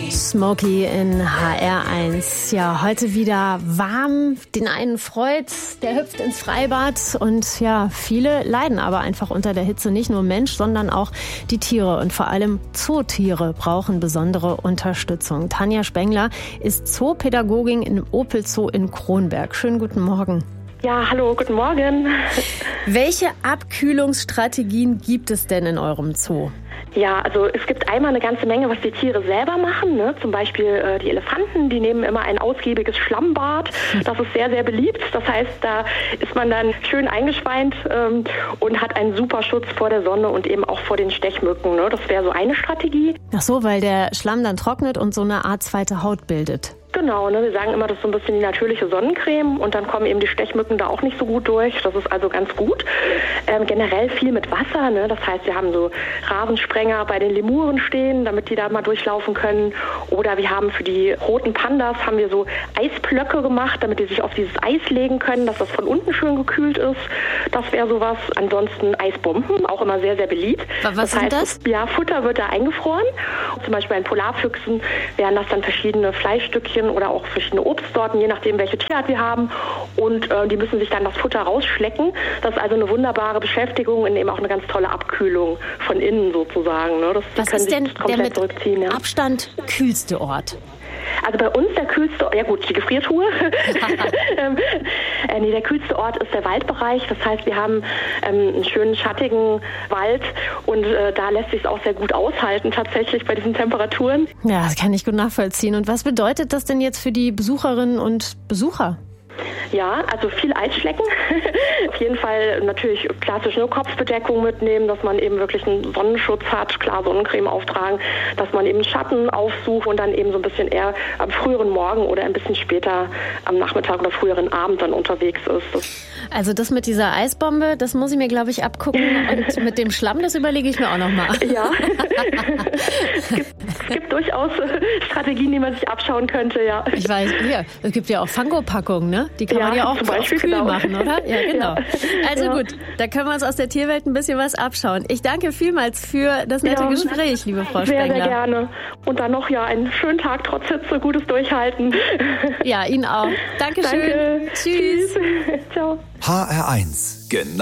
Smokey in HR1. Ja, heute wieder warm. Den einen freut's, der hüpft ins Freibad. Und ja, viele leiden aber einfach unter der Hitze. Nicht nur Mensch, sondern auch die Tiere. Und vor allem Zootiere brauchen besondere Unterstützung. Tanja Spengler ist Zoopädagogin im Opel Zoo in Kronberg. Schönen guten Morgen. Ja, hallo, guten Morgen. Welche Abkühlungsstrategien gibt es denn in eurem Zoo? Ja, also es gibt einmal eine ganze Menge, was die Tiere selber machen. Ne? Zum Beispiel die Elefanten, die nehmen immer ein ausgiebiges Schlammbad. Das ist sehr, sehr beliebt. Das heißt, da ist man dann schön eingeschweint und hat einen super Schutz vor der Sonne und eben auch vor den Stechmücken. Ne? Das wäre so eine Strategie. Ach so, weil der Schlamm dann trocknet und so eine Art zweite Haut bildet. Genau, ne? Wir sagen immer, das ist so ein bisschen die natürliche Sonnencreme und dann kommen eben die Stechmücken da auch nicht so gut durch. Das ist also ganz gut. Generell viel mit Wasser, ne? Das heißt, wir haben so Rasensprenger bei den Lemuren stehen, damit die da mal durchlaufen können. Oder wir haben für die roten Pandas haben wir so Eisblöcke gemacht, damit die sich auf dieses Eis legen können, dass das von unten schön gekühlt ist. Das wäre sowas. Ansonsten Eisbomben, auch immer sehr, sehr beliebt. Was sind das? Ja, Futter wird da eingefroren. Zum Beispiel bei den Polarfüchsen wären das dann verschiedene Fleischstückchen oder auch verschiedene Obstsorten, je nachdem, welche Tierart wir haben. Und die müssen sich dann das Futter rausschlecken. Das ist also eine wunderbare Beschäftigung und eben auch eine ganz tolle Abkühlung von innen sozusagen. Ne? Was ist denn der mit Abstand kühlste Ort? Also bei uns der kühlste Ort, ja gut, die Gefriertruhe. Der kühlste Ort ist der Waldbereich. Das heißt, wir haben einen schönen schattigen Wald und da lässt sich es auch sehr gut aushalten tatsächlich bei diesen Temperaturen. Ja, das kann ich gut nachvollziehen. Und was bedeutet das denn jetzt für die Besucherinnen und Besucher? Ja, also viel Eisschlecken. Auf jeden Fall natürlich klassisch nur Kopfbedeckung mitnehmen, dass man eben wirklich einen Sonnenschutz hat, klar Sonnencreme auftragen, dass man eben Schatten aufsucht und dann eben so ein bisschen eher am früheren Morgen oder ein bisschen später am Nachmittag oder früheren Abend dann unterwegs ist. Also das mit dieser Eisbombe, das muss ich mir, glaube ich, abgucken. Und mit dem Schlamm, das überlege ich mir auch nochmal. Ja, es gibt durchaus Strategien, die man sich abschauen könnte, ja. Ich weiß, hier, es gibt ja auch Fango-Packungen, ne? Die kann man ja auch zum Beispiel kühl machen, oder? Ja, genau. Ja. Also gut, da können wir uns aus der Tierwelt ein bisschen was abschauen. Ich danke vielmals für das nette Gespräch, liebe Frau Spengler. Sehr, sehr gerne. Und dann noch einen schönen Tag trotz Hitze, gutes Durchhalten. Ja, Ihnen auch. Dankeschön. Danke. Tschüss. Ciao. HR1. Genau.